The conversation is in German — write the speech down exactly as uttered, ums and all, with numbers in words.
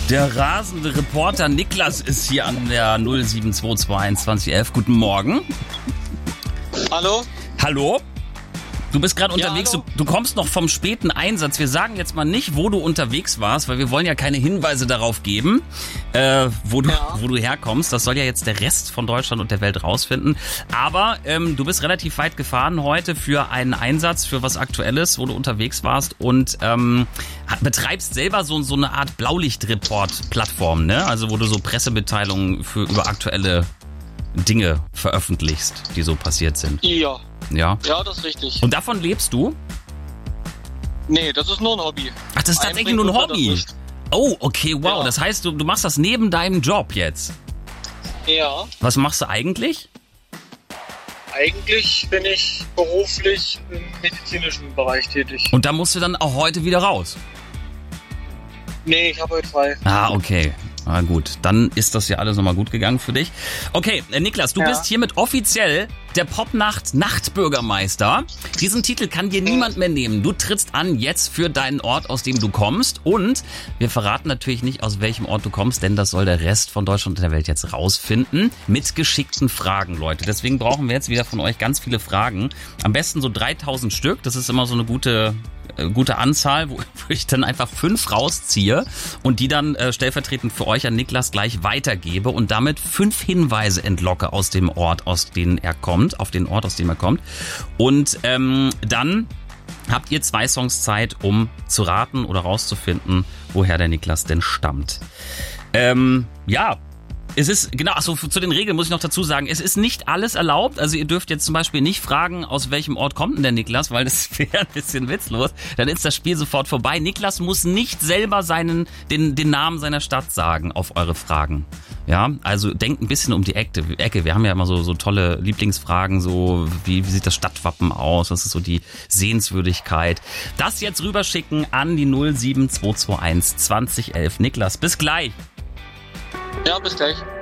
Der rasende Reporter Niklas ist hier an der null sieben zwei zwei eins zwanzig elf. Guten Morgen. Hallo? Hallo? Du bist gerade Ja, unterwegs, hallo? du, du kommst noch vom späten Einsatz. Wir sagen jetzt mal nicht, wo du unterwegs warst, weil wir wollen ja keine Hinweise darauf geben, äh, wo du, Ja. wo du herkommst. Das soll ja jetzt der Rest von Deutschland und der Welt rausfinden. Aber ähm, du bist relativ weit gefahren heute für einen Einsatz, für was Aktuelles, wo du unterwegs warst und ähm, betreibst selber so, so eine Art Blaulichtreport-Plattform, ne? Also wo du so Pressemitteilungen für über aktuelle Dinge veröffentlichst, die so passiert sind. Ja. Ja. Ja, das ist richtig. Und davon lebst du? Nee, das ist nur ein Hobby. Ach, das ist tatsächlich nur ein Einbringen tut man Hobby. das nicht. Oh, okay, wow. Ja. Das heißt, du, du machst das neben deinem Job jetzt. Ja, Was machst du eigentlich? eigentlich bin ich beruflich im medizinischen Bereich tätig. Und da musst du dann auch heute wieder raus. Nee, ich habe heute frei. Ah, okay. Na gut, dann ist das ja alles nochmal gut gegangen für dich. Okay, äh, Niklas, du Ja. bist hiermit offiziell der Popnacht-Nachtbürgermeister. Diesen Titel kann dir niemand mehr nehmen. Du trittst an jetzt für deinen Ort, aus dem du kommst. Und wir verraten natürlich nicht, aus welchem Ort du kommst, denn das soll der Rest von Deutschland und der Welt jetzt rausfinden. Mit geschickten Fragen, Leute. Deswegen brauchen wir jetzt wieder von euch ganz viele Fragen. Am besten so dreitausend Stück. Das ist immer so eine gute... gute Anzahl, wo ich dann einfach fünf rausziehe und die dann äh, stellvertretend für euch an Niklas gleich weitergebe und damit fünf Hinweise entlocke aus dem Ort, aus dem er kommt, auf den Ort, aus dem er kommt. Und ähm, dann habt ihr zwei Songs Zeit, um zu raten oder rauszufinden, woher der Niklas denn stammt. Ähm, ja, es ist, genau, achso, zu den Regeln muss ich noch dazu sagen, es ist nicht alles erlaubt, also ihr dürft jetzt zum Beispiel nicht fragen, aus welchem Ort kommt denn der Niklas, weil das wäre ein bisschen witzlos, dann ist das Spiel sofort vorbei. Niklas muss nicht selber seinen, den, den Namen seiner Stadt sagen auf eure Fragen. Ja, also denkt ein bisschen um die Ecke, Ecke. Wir haben ja immer so, so tolle Lieblingsfragen, so wie, wie sieht das Stadtwappen aus, was ist so die Sehenswürdigkeit. Das jetzt rüberschicken an die null sieben zwei zwei eins zwanzig elf. Niklas, bis gleich. Ja, bis gleich.